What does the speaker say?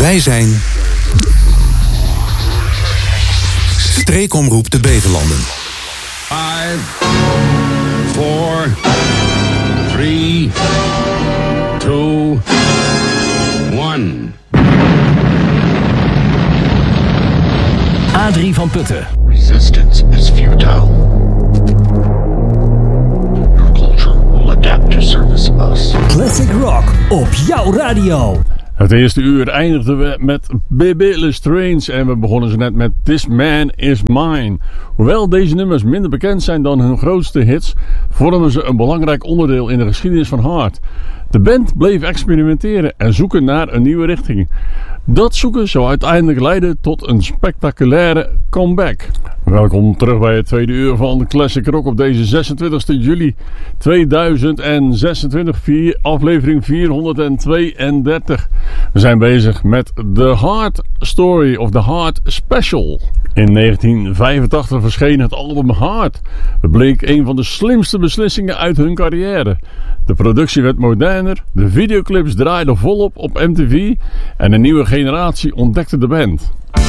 Wij zijn Streekomroep de Beverlanden. 5, 4, 3, 2, 1. Adrie van Putten. Resistance is futile. Your culture will adapt to service us. Classic rock op jouw radio. Het eerste uur eindigden we met Baby Lestrange en we begonnen ze net met This Man Is Mine. Hoewel deze nummers minder bekend zijn dan hun grootste hits, vormen ze een belangrijk onderdeel in de geschiedenis van Heart. De band bleef experimenteren en zoeken naar een nieuwe richting. Dat zoeken zou uiteindelijk leiden tot een spectaculaire comeback. Welkom terug bij het tweede uur van Classic Rock op deze 26 juli 2026, aflevering 432. We zijn bezig met The Heart Story of The Heart Special. In 1985 verscheen het album Heart. Het bleek een van de slimste beslissingen uit hun carrière. De productie werd moderner, de videoclips draaiden volop op MTV en een nieuwe generatie ontdekte de band.